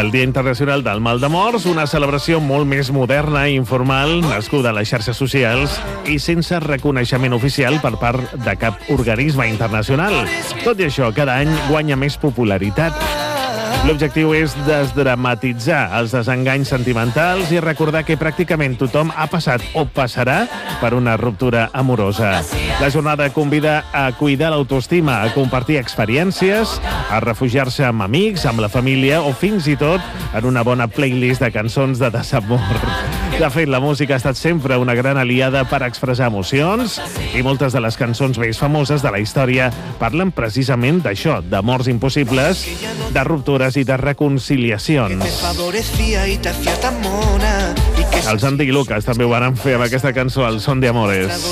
el Dia Internacional del Mal d'Amors, una celebració molt més moderna i informal, nascuda a les xarxes socials i sense reconeixement oficial per part de cap organisme internacional. Tot i això, cada any guanya més popularitat. L'objectiu és desdramatitzar els desenganys sentimentals i recordar que pràcticament tothom ha passat o passarà per una ruptura amorosa. La jornada convida a cuidar l'autoestima, a compartir experiències, a refugiar-se amb amics, amb la família o fins i tot en una bona playlist de cançons de desamor. De fet, la música ha estat sempre una gran aliada per expressar emocions i moltes de les cançons més famoses de la història parlen precisament d'això, d'amors impossibles, de ruptures i de reconciliacions. Els Andy i Lucas també ho van fer amb aquesta cançó, El Son de Amores.